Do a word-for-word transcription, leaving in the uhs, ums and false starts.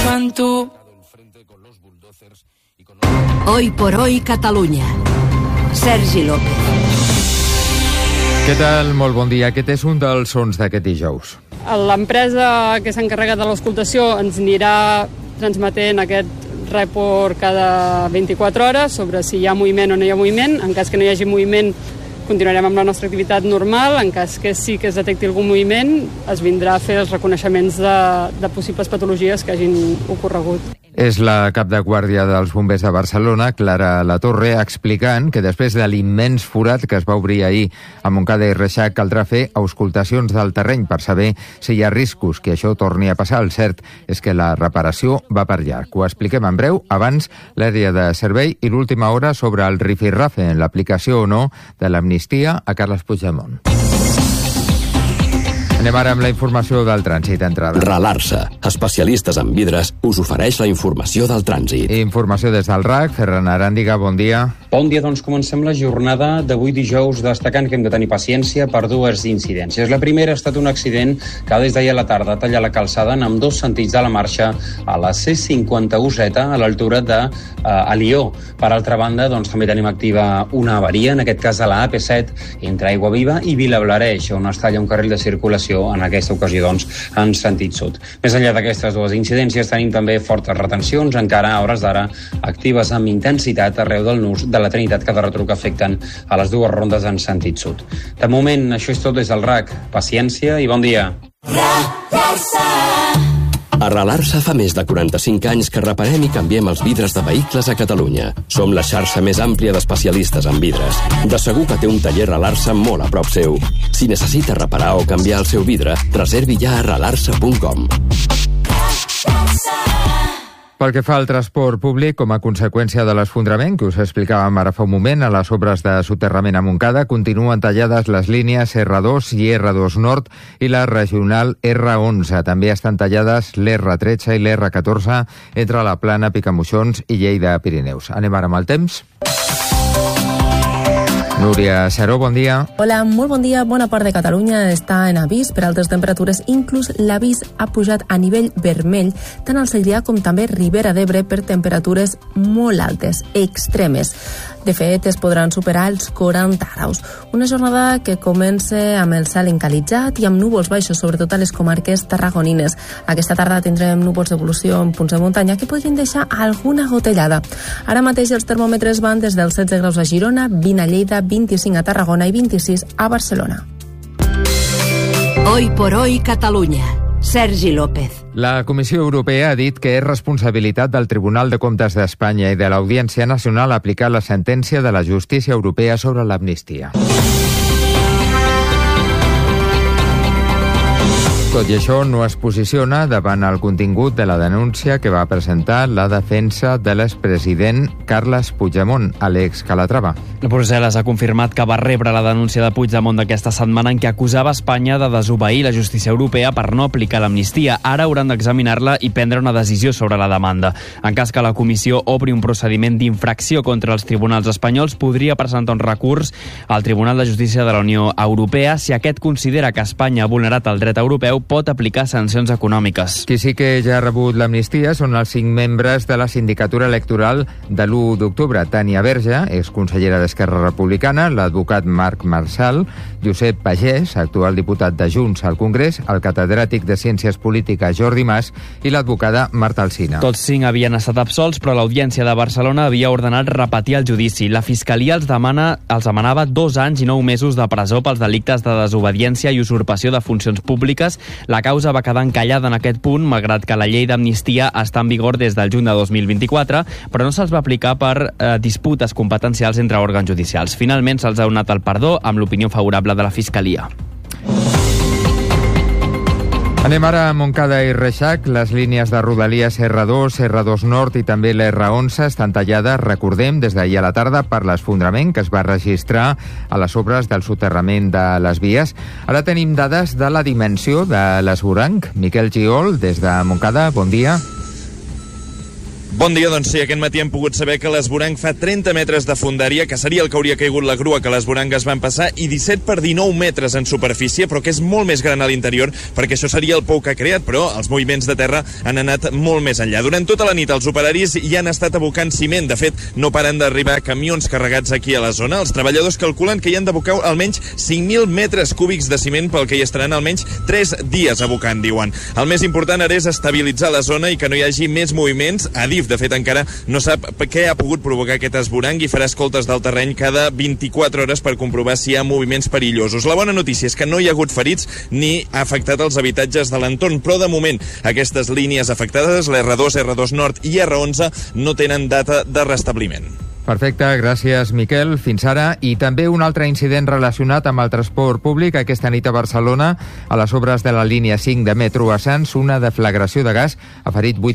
con tú. Hoy por hoy Catalunya. Sergi López. Què tal? Molt bon dia. Aquest és un dels sons d'aquest dijous. L'empresa que s'encarrega de l'auscultació ens anirà transmetent aquest report cada vint-i-quatre hores sobre si hi ha moviment o no hi ha moviment. En cas que no hi hagi moviment, continuarem amb la nostra activitat normal. En cas que sí que es detecti algun moviment, es vindrà a fer els reconeixements de, de possibles patologies que hagin ocorregut. És la cap de guàrdia dels bombers de Barcelona, Clara Latorre, explicant que després de l'immens forat que es va obrir ahir a Montcada i Reixac caldrà fer auscultacions del terreny per saber si hi ha riscos que això torni a passar. El cert és que la reparació va per llarg. Ho expliquem en breu. Abans, l'àrea de servei i l'última hora sobre el rifirrafe en l'aplicació o no de l'amnistia a Carles Puigdemont. Anem ara amb la informació del trànsit d'entrada. Ralarsa, especialistes en vidres, us ofereix la informació del trànsit. Informació des del R A C. Ferran Aràndiga, bon dia. Bon dia, doncs comencem la jornada d'avui dijous destacant que hem de tenir paciència per dues incidències. La primera ha estat un accident que des d'ahir a la tarda talla la calçada en ambdós sentits de la marxa a la C cinquanta-u Z a l'altura de uh, Alió. Per altra banda, doncs també tenim activa una avaria, en aquest cas a la A P set, entre Aiguaviva i Vilablareix, on es talla un carril de circulació en aquesta ocasió, doncs, en sentit sud. Més enllà d'aquestes dues incidències, tenim també fortes retencions, encara a hores d'ara actives amb intensitat arreu del nus de la Trinitat que de retruc afecten a les dues rondes en sentit sud. De moment, això és tot des del R A C. Paciència i bon dia. A Ralarsa fa més de quaranta-cinc anys que reparem i canviem els vidres de vehicles a Catalunya. Som la xarxa més àmplia d'especialistes en vidres. De segur que té un taller Ralarsa molt a prop seu. Si necessita reparar o canviar el seu vidre, reservi ja a ralarsa punt com. Pel que fa al transport públic, com a conseqüència de l'esfondrament que us explicàvem ara fa un moment, a les obres de soterrament a Montcada continuen tallades les línies R dos i R dos Nord i la regional R onze. També estan tallades l'R tretze i l'R catorze entre la Plana, Picamoixons i Lleida Pirineus. Anem ara amb el temps. Núria Seró, bon dia. Hola, molt bon dia. Bona part de Catalunya està en avís per altes temperatures. Inclús l'avís ha pujat a nivell vermell, tant al Segrià com també Ribera d'Ebre, per temperatures molt altes, extremes. De fet, es podran superar els quaranta graus. Una jornada que comença amb el cel encalitzat i amb núvols baixos, sobretot a les comarques tarragonines. Aquesta tarda tindrem núvols d'evolució en punts de muntanya que podrien deixar alguna gotellada. Ara mateix els termòmetres van des dels setze graus a Girona, vint a Lleida, vint-i-cinc a Tarragona i vint-i-sis a Barcelona. Hoy por hoy Catalunya. Sergi López. La Comissió Europea ha dit que és responsabilitat del Tribunal de Comptes d'Espanya i de l'Audiència Nacional aplicar la sentència de la justícia europea sobre l'amnistia. Tot i això, no es posiciona davant el contingut de la denúncia que va presentar la defensa de l'expresident Carles Puigdemont, a l'ex-Calatrava. Brussel·les ha confirmat que va rebre la denúncia de Puigdemont d'aquesta setmana en què acusava Espanya de desobeir la justícia europea per no aplicar l'amnistia. Ara hauran d'examinar-la i prendre una decisió sobre la demanda. En cas que la comissió obri un procediment d'infracció contra els tribunals espanyols, podria presentar un recurs al Tribunal de Justícia de la Unió Europea. Si aquest considera que Espanya ha vulnerat el dret europeu, pot aplicar sancions econòmiques. Qui sí que ja ha rebut l'amnistia són els cinc membres de la sindicatura electoral de l'u d'octubre. Tània Verge, exconsellera d'Esquerra Republicana, l'advocat Marc Marçal, Josep Pagès, actual diputat de Junts al Congrés, el catedràtic de Ciències Polítiques Jordi Mas i l'advocada Marta Alsina. Tots cinc havien estat absolts, però l'Audiència de Barcelona havia ordenat repetir el judici. La Fiscalia els, demana, els demanava dos anys i nou mesos de presó pels delictes de desobediència i usurpació de funcions públiques. La causa va quedar encallada en aquest punt, malgrat que la llei d'amnistia està en vigor des del juny de dos mil vint-i-quatre, però no se'ls va aplicar per eh, disputes competencials entre òrgans judicials. Finalment se'ls ha donat el perdó amb l'opinió favorable de la Fiscalia. Anem ara a Montcada i Reixac. Les línies de Rodalies R dos, R dos Nord i també l'R onze estan tallades, recordem, des d'ahir a la tarda per l'esfondrament que es va registrar a les obres del soterrament de les vies. Ara tenim dades de la dimensió de l'esvoranc. Miquel Giol, des de Montcada, bon dia. Bon dia, doncs sí, aquest matí hem pogut saber que l'esvoranc fa trenta metres de fondària, que seria el que hauria caigut la grua que l'esvoranc es van passar, i disset per dinou metres en superfície, però que és molt més gran a l'interior, perquè això seria el pou que ha creat, però els moviments de terra han anat molt més enllà. Durant tota la nit els operaris hi han estat abocant ciment. De fet, no paren d'arribar camions carregats aquí a la zona. Els treballadors calculen que hi han d'abocar almenys cinc mil metres cúbics de ciment, pel que hi estaran almenys tres dies abocant, diuen. El més important ara és estabilitzar la zona i que no hi hagi més moviments. Adif, de fet, encara no sap què ha pogut provocar aquest esvoranc i farà escoltes del terreny cada vint-i-quatre hores per comprovar si hi ha moviments perillosos. La bona notícia és que no hi ha hagut ferits ni ha afectat els habitatges de l'entorn, però de moment aquestes línies afectades, l'erre dos, erre dos Nord i erre onze, no tenen data de restabliment. Perfecte, gràcies, Miquel. Fins ara. I també un altre incident relacionat amb el transport públic. Aquesta nit a Barcelona, a les obres de la línia cinc de metro a Sants, una deflagració de gas ha ferit vuit